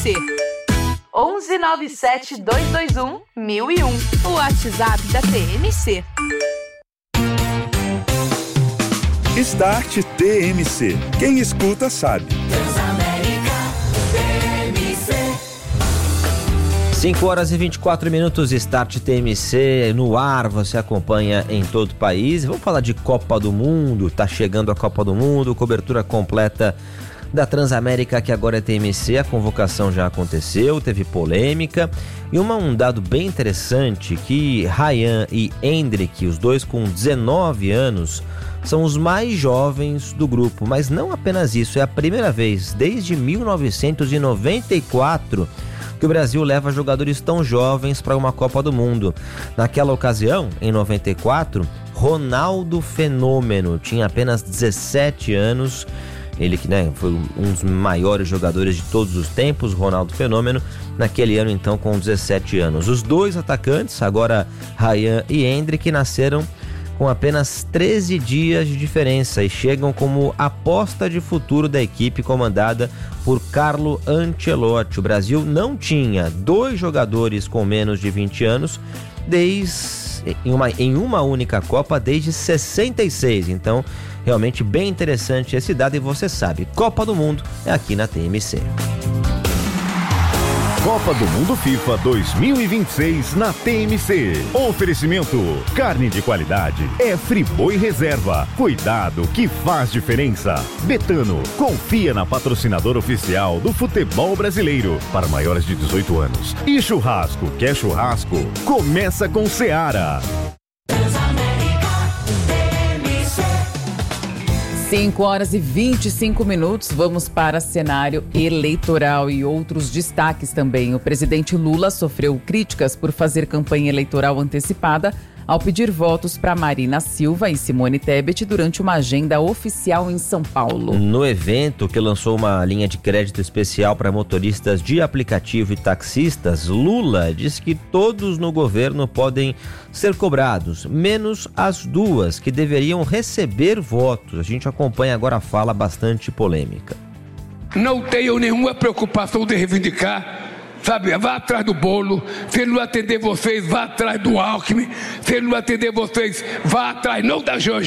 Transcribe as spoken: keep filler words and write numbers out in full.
C. onze nove sete dois dois um mil e um. O WhatsApp da T M C. Start T M C. Quem escuta sabe. Transamérica T M C. cinco horas e vinte e quatro minutos, Start T M C no ar, você acompanha em todo o país. Vamos falar de Copa do Mundo, tá chegando a Copa do Mundo, cobertura completa da Transamérica, que agora é T M C. A convocação já aconteceu, teve polêmica e uma, um dado bem interessante, que Ryan e Hendrick, os dois com dezenove anos, são os mais jovens do grupo. Mas não apenas isso, é a primeira vez desde mil novecentos e noventa e quatro que o Brasil leva jogadores tão jovens para uma Copa do Mundo. Naquela ocasião, em noventa e quatro, Ronaldo Fenômeno tinha apenas dezessete anos. Ele que, né, foi um dos maiores jogadores de todos os tempos, Ronaldo Fenômeno, naquele ano então com dezessete anos. Os dois atacantes, agora Ryan e Hendrick, nasceram com apenas treze dias de diferença e chegam como aposta de futuro da equipe comandada por Carlo Ancelotti. O Brasil não tinha dois jogadores com menos de vinte anos desde, em, uma, em uma única Copa desde sessenta e seis. Então, realmente bem interessante esse dado. E você sabe, Copa do Mundo é aqui na T M C. Copa do Mundo FIFA dois mil e vinte e seis na T M C. Oferecimento: carne de qualidade é Friboi Reserva. Cuidado que faz diferença. Betano, confia na patrocinadora oficial do futebol brasileiro para maiores de dezoito anos. E churrasco, quer churrasco? Começa com Seara. cinco horas e vinte e cinco minutos, vamos para cenário eleitoral e outros destaques também. O presidente Lula sofreu críticas por fazer campanha eleitoral antecipada ao pedir votos para Marina Silva e Simone Tebet durante uma agenda oficial em São Paulo. No evento, que lançou uma linha de crédito especial para motoristas de aplicativo e taxistas, Lula disse que todos no governo podem ser cobrados, menos as duas que deveriam receber votos. A gente acompanha agora a fala bastante polêmica. Não tenho nenhuma preocupação de reivindicar. Sabe, vá atrás do bolo. Se ele não atender vocês, vá atrás do Alckmin. Se ele não atender vocês, vá atrás não da Janja.